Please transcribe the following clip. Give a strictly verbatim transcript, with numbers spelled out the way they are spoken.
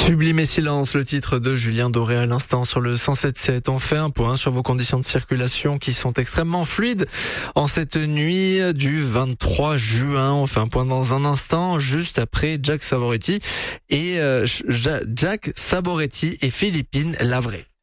Sublime et silence, le titre de Julien Doré à l'instant sur le cent sept sept. On fait un point sur vos conditions de circulation qui sont extrêmement fluides en cette nuit du vingt-trois juin. On fait un point dans un instant, juste après Jack Savoretti et euh, Jack Savoretti et Philippine Lavray.